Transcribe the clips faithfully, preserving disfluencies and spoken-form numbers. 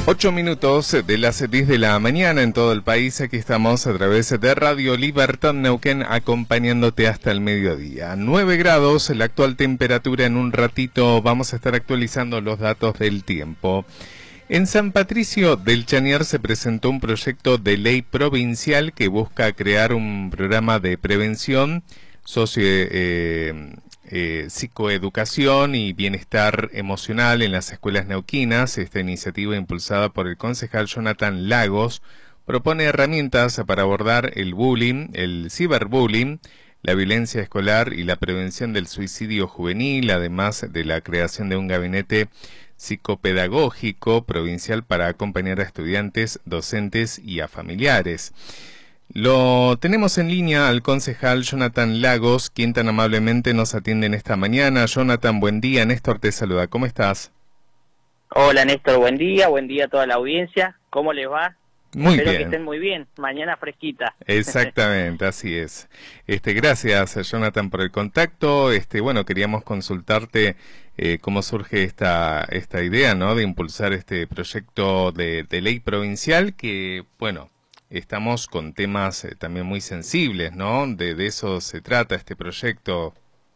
Ocho minutos de las diez de la mañana en todo el país. Aquí estamos a través de Radio Libertad Neuquén acompañándote hasta el mediodía. Nueve grados la actual temperatura. En un ratito vamos a estar actualizando los datos del tiempo. En San Patricio del Chañar se presentó un proyecto de ley provincial que busca crear un programa de prevención, socio, eh, eh, psicoeducación y bienestar emocional en las escuelas neuquinas. Esta iniciativa, impulsada por el concejal Jonathan Lagos, propone herramientas para abordar el bullying, el ciberbullying, la violencia escolar y la prevención del suicidio juvenil, además de la creación de un gabinete psicopedagógico provincial para acompañar a estudiantes, docentes y a familiares. Lo tenemos en línea al concejal Jonathan Lagos, quien tan amablemente nos atiende en esta mañana. Jonathan, buen día. Néstor te saluda. ¿Cómo estás? Hola Néstor, buen día. Buen día a toda la audiencia. ¿Cómo les va? Muy Espero bien. que estén muy bien. Mañana fresquita. Exactamente, así es. Este, gracias, Jonathan, por el contacto. Este, bueno, queríamos consultarte eh, cómo surge esta esta idea, ¿no?, de impulsar este proyecto de, de ley provincial que, bueno, estamos con temas eh, también muy sensibles, ¿no? De, de eso se trata este proyecto.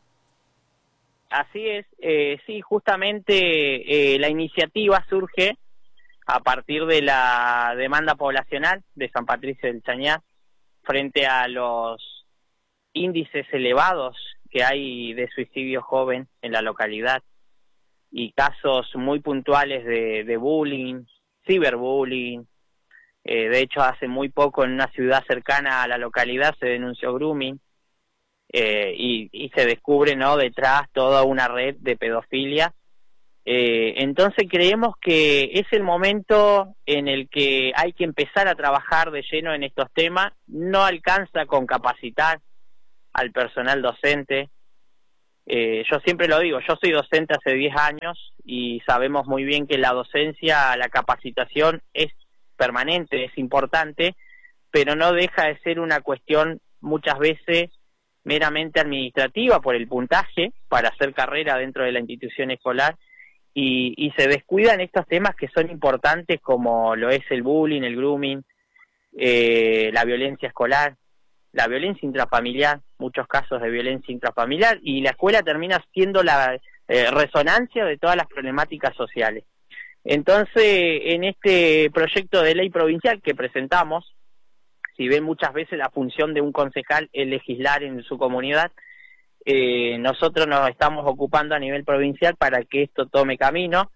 Así es. Eh, sí, justamente eh, la iniciativa surge a partir de la demanda poblacional de San Patricio del Chañar frente a los índices elevados que hay de suicidio joven en la localidad y casos muy puntuales de, de bullying, ciberbullying. Eh, de hecho, hace muy poco en una ciudad cercana a la localidad se denunció grooming eh, y, y se descubre, ¿no?, detrás toda una red de pedofilia. Eh, entonces creemos que es el momento en el que hay que empezar a trabajar de lleno en estos temas. No alcanza con capacitar al personal docente. Eh, yo siempre lo digo, yo soy docente hace diez años y sabemos muy bien que la docencia, la capacitación es permanente, es importante, pero no deja de ser una cuestión muchas veces meramente administrativa por el puntaje para hacer carrera dentro de la institución escolar. Y, y se descuidan estos temas que son importantes, como lo es el bullying, el grooming, eh, la violencia escolar, la violencia intrafamiliar, muchos casos de violencia intrafamiliar, y la escuela termina siendo la eh, resonancia de todas las problemáticas sociales. Entonces, en este proyecto de ley provincial que presentamos, si ven muchas veces la función de un concejal es legislar en su comunidad, Eh, nosotros nos estamos ocupando a nivel provincial para que esto tome camino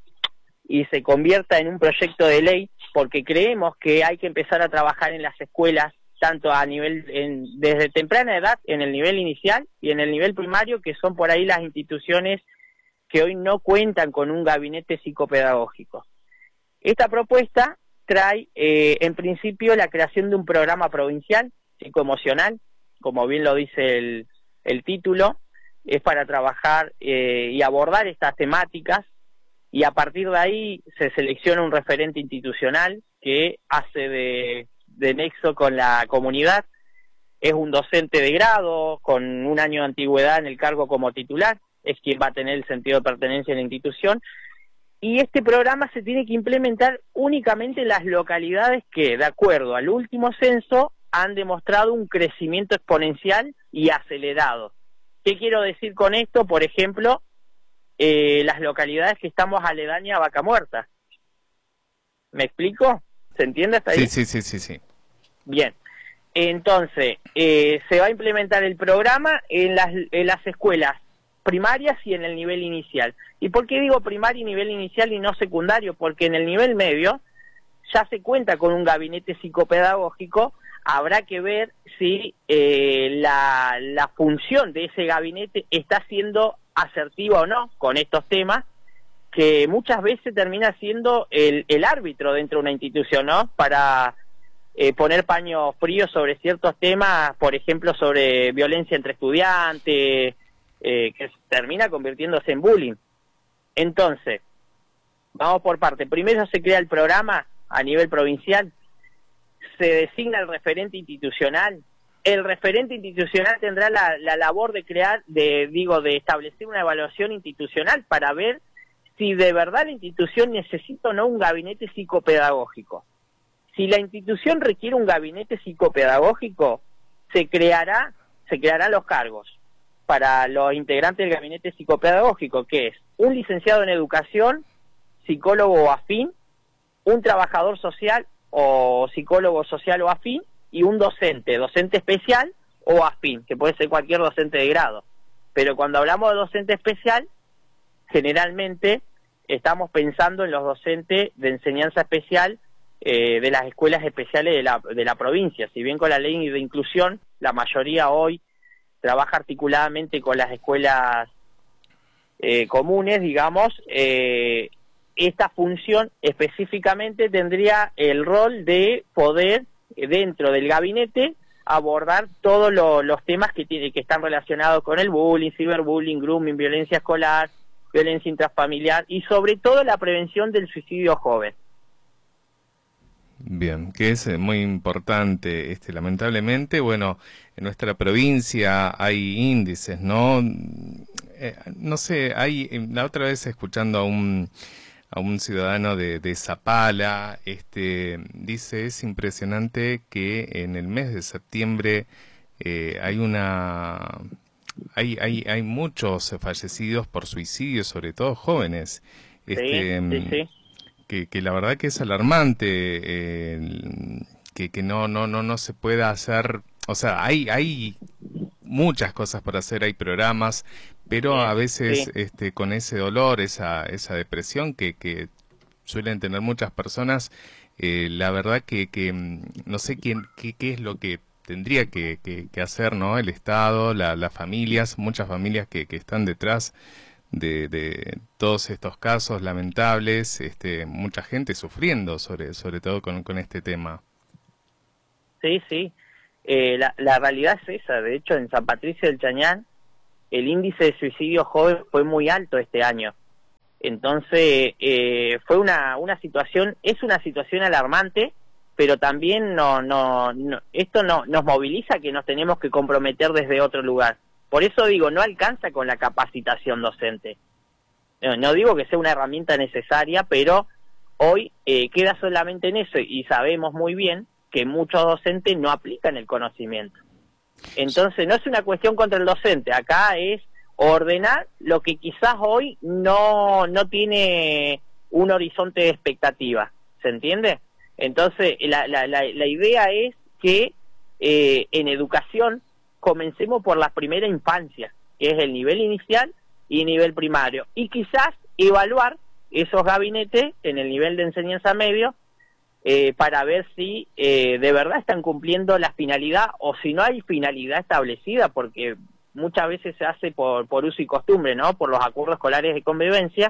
y se convierta en un proyecto de ley, porque creemos que hay que empezar a trabajar en las escuelas, tanto a nivel, en, desde temprana edad, en el nivel inicial y en el nivel primario, que son por ahí las instituciones que hoy no cuentan con un gabinete psicopedagógico. Esta propuesta trae, eh, en principio, la creación de un programa provincial psicoemocional, como bien lo dice el El título, es para trabajar eh, y abordar estas temáticas, y a partir de ahí se selecciona un referente institucional que hace de, de nexo con la comunidad. Es un docente de grado con un año de antigüedad en el cargo como titular, es quien va a tener el sentido de pertenencia en la institución, y este programa se tiene que implementar únicamente en las localidades que, de acuerdo al último censo, han demostrado un crecimiento exponencial y acelerado. ¿Qué quiero decir con esto? Por ejemplo, eh, las localidades que estamos aledañas a Vaca Muerta. ¿Me explico? ¿Se entiende hasta ahí? Sí, sí, sí, sí, sí. Bien. Entonces, eh, se va a implementar el programa en las, en las escuelas primarias y en el nivel inicial. ¿Y por qué digo primaria y nivel inicial y no secundario? Porque en el nivel medio ya se cuenta con un gabinete psicopedagógico. Habrá que ver si eh, la, la función de ese gabinete está siendo asertiva o no con estos temas, que muchas veces termina siendo el, el árbitro dentro de una institución, ¿no?, para eh, poner paños fríos sobre ciertos temas, por ejemplo, sobre violencia entre estudiantes, eh, que termina convirtiéndose en bullying. Entonces, vamos por parte. Primero se crea el programa a nivel provincial, se designa el referente institucional. El referente institucional tendrá la, la labor de crear, de digo, de establecer una evaluación institucional para ver si de verdad la institución necesita o no un gabinete psicopedagógico. Si la institución requiere un gabinete psicopedagógico, se creará, se crearán los cargos para los integrantes del gabinete psicopedagógico, que es un licenciado en educación, psicólogo o afín, un trabajador social o psicólogo social o afín, y un docente, docente especial o afín, que puede ser cualquier docente de grado. Pero cuando hablamos de docente especial, generalmente estamos pensando en los docentes de enseñanza especial eh, de las escuelas especiales de la, de la provincia. Si bien con la ley de inclusión, la mayoría hoy trabaja articuladamente con las escuelas eh, comunes, digamos, eh, esta función específicamente tendría el rol de poder, eh, dentro del gabinete, abordar todos lo, los temas que, tiene, que están relacionados con el bullying, ciberbullying, grooming, violencia escolar, violencia intrafamiliar y sobre todo la prevención del suicidio joven. Bien, que es muy importante, este, lamentablemente, bueno, en nuestra provincia hay índices, ¿no? Eh, no sé, hay, la otra vez escuchando a un, a un ciudadano de, de Zapala, este, dice, es impresionante que en el mes de septiembre eh, hay una, hay, hay, hay muchos fallecidos por suicidio, sobre todo jóvenes. Este, sí, sí, sí. Que, que la verdad que es alarmante, eh, que, que no, no, no, no se pueda hacer, o sea, hay, hay muchas cosas por hacer, hay programas, pero Bien, a veces sí. este, con ese dolor, esa, esa depresión que, que suelen tener muchas personas, eh, la verdad que, que no sé quién, qué, qué es lo que tendría que, que, que hacer, ¿no? El Estado, la, las familias, muchas familias que, que están detrás De, de todos estos casos lamentables, este, mucha gente sufriendo sobre, sobre todo con, con este tema. Sí, sí, eh, la, la realidad es esa. De hecho, en San Patricio del Chañar el índice de suicidio joven fue muy alto este año. Entonces, eh, fue una, una situación, es una situación alarmante, pero también no, no, no, esto no, nos moviliza que nos tenemos que comprometer desde otro lugar. Por eso digo, no alcanza con la capacitación docente. No, no digo que sea una herramienta necesaria, pero hoy eh, queda solamente en eso y sabemos muy bien que muchos docentes no aplican el conocimiento. Entonces no es una cuestión contra el docente, acá es ordenar lo que quizás hoy no, no tiene un horizonte de expectativa, ¿se entiende? Entonces la, la, la, la idea es que eh, en educación comencemos por la primera infancia, que es el nivel inicial y nivel primario, y quizás evaluar esos gabinetes en el nivel de enseñanza medio eh, para ver si eh, de verdad están cumpliendo la finalidad o si no hay finalidad establecida, porque muchas veces se hace por, por uso y costumbre, ¿no? Por los acuerdos escolares de convivencia,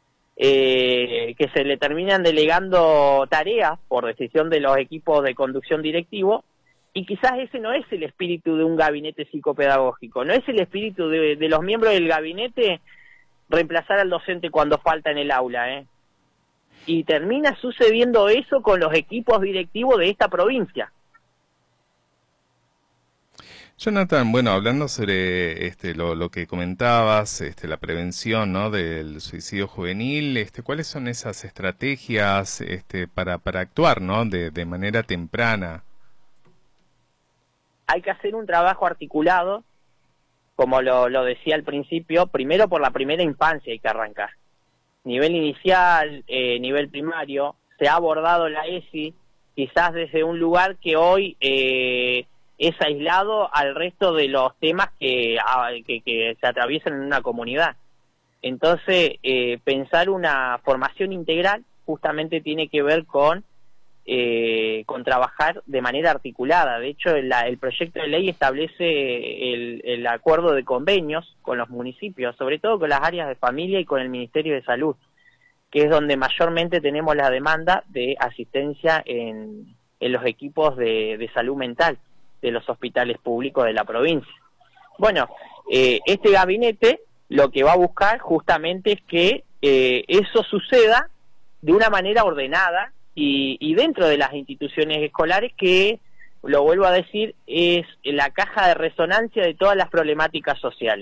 eh, que se le terminan delegando tareas por decisión de los equipos de conducción directivo. Y quizás ese no es el espíritu de un gabinete psicopedagógico, no es el espíritu de, de los miembros del gabinete reemplazar al docente cuando falta en el aula, ¿eh? Y termina sucediendo eso con los equipos directivos de esta provincia. Jonathan, bueno, hablando sobre este, lo, lo que comentabas, este, la prevención, ¿no? Del suicidio juvenil, este, ¿cuáles son esas estrategias este, para, para actuar, ¿no? de, de manera temprana? Hay que hacer un trabajo articulado, como lo, lo decía al principio, primero por la primera infancia hay que arrancar. Nivel inicial, eh, nivel primario, se ha abordado la E S I quizás desde un lugar que hoy eh, es aislado al resto de los temas que, que, que se atraviesan en una comunidad. Entonces, eh, pensar una formación integral justamente tiene que ver con Eh, con trabajar de manera articulada. De hecho, el, el proyecto de ley establece el, el acuerdo de convenios con los municipios, sobre todo con las áreas de familia y con el Ministerio de Salud, que es donde mayormente tenemos la demanda de asistencia en, en los equipos de, de salud mental de los hospitales públicos de la provincia. Bueno, eh, este gabinete lo que va a buscar justamente es que eh, eso suceda de una manera ordenada Y, y dentro de las instituciones escolares, que, lo vuelvo a decir, es la caja de resonancia de todas las problemáticas sociales.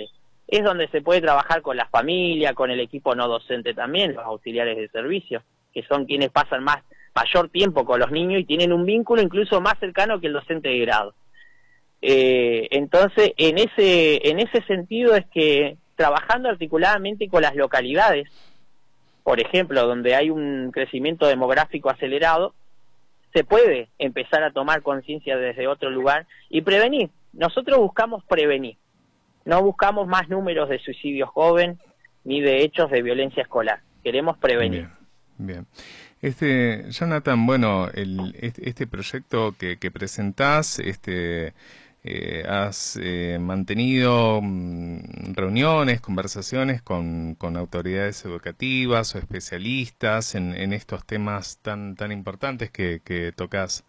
es donde se puede trabajar con la familia, con el equipo no docente también, los auxiliares de servicio, que son quienes pasan más mayor tiempo con los niños y tienen un vínculo incluso más cercano que el docente de grado. Eh, entonces, en ese, en ese sentido es que trabajando articuladamente con las localidades, por ejemplo, donde hay un crecimiento demográfico acelerado, se puede empezar a tomar conciencia desde otro lugar y prevenir. Nosotros buscamos prevenir, no buscamos más números de suicidio joven ni de hechos de violencia escolar, queremos prevenir. Bien, bien. Este, Jonathan, bueno, el, este, este proyecto que, que presentás, este, eh, has eh, mantenido mm, reuniones, conversaciones con, con autoridades educativas o especialistas en, en estos temas tan, tan importantes que, que tocas.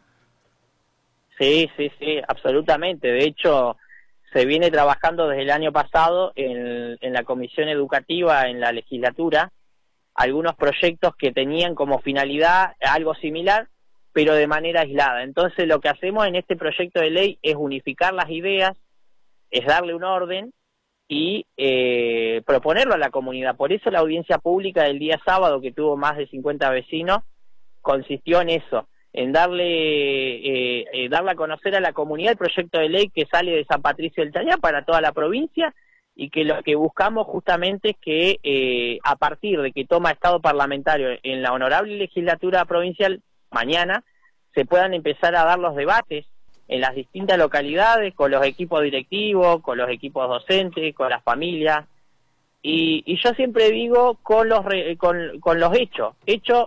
Sí, sí, sí, absolutamente. De hecho, se viene trabajando desde el año pasado en, en la Comisión Educativa, en la legislatura, algunos proyectos que tenían como finalidad algo similar, pero de manera aislada. Entonces, lo que hacemos en este proyecto de ley es unificar las ideas, es darle un orden y eh, proponerlo a la comunidad. Por eso la audiencia pública del día sábado, que tuvo más de cincuenta vecinos, consistió en eso, en darle eh, eh, darle a conocer a la comunidad el proyecto de ley que sale de San Patricio del Chañar para toda la provincia, y que lo que buscamos justamente es que eh, a partir de que toma estado parlamentario en la honorable legislatura provincial mañana, se puedan empezar a dar los debates en las distintas localidades, con los equipos directivos, con los equipos docentes, con las familias, y, y yo siempre digo con los re, con, con los hechos, hechos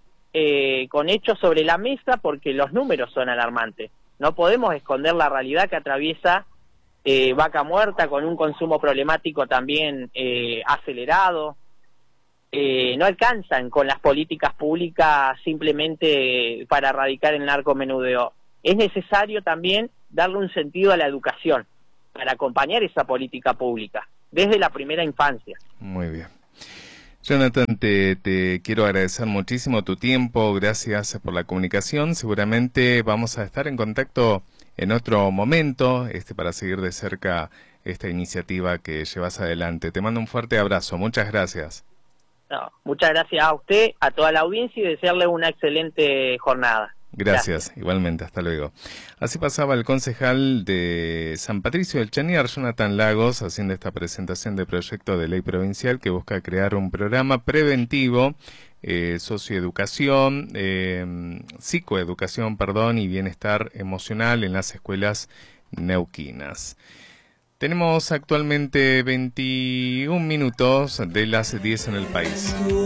eh, con hechos sobre la mesa, porque los números son alarmantes. No podemos esconder la realidad que atraviesa Eh, Vaca Muerta, con un consumo problemático también eh, acelerado. Eh, no alcanzan con las políticas públicas simplemente para erradicar el narcomenudeo. Es necesario también darle un sentido a la educación para acompañar esa política pública desde la primera infancia. Muy bien. Jonathan, te, te quiero agradecer muchísimo tu tiempo, gracias por la comunicación. Seguramente vamos a estar en contacto en otro momento, este, para seguir de cerca esta iniciativa que llevas adelante. Te mando un fuerte abrazo, muchas gracias. No, muchas gracias a usted, a toda la audiencia, y desearle una excelente jornada. Gracias, Gracias, igualmente, hasta luego. Así pasaba el concejal de San Patricio del Chañar, Jonathan Lagos, haciendo esta presentación de proyecto de ley provincial que busca crear un programa preventivo, eh, socioeducación, eh, psicoeducación, perdón, y bienestar emocional en las escuelas neuquinas. Tenemos actualmente veintiún minutos de las diez en el país.